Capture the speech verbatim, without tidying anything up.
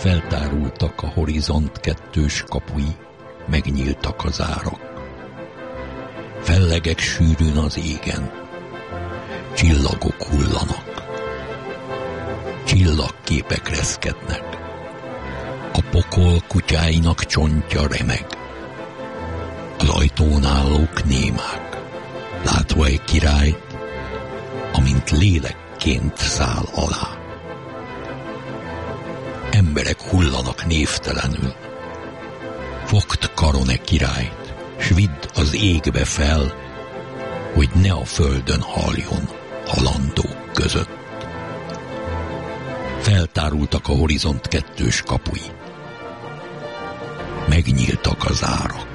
Feltárultak a horizont kettős kapui, megnyíltak az árak. Fellegek sűrűn az égen, csillagok hullanak, csillagképek reszketnek, a pokol kutyáinak csontja remeg, az ajtón állók némák, látva egy királyt, amint lélekként száll alá. Emberek hullanak névtelenül, fogd karon e királyt, s vidd az égbe fel, hogy ne a földön haljon halandók között. Feltárultak a horizont kettős kapui, megnyíltak az árak.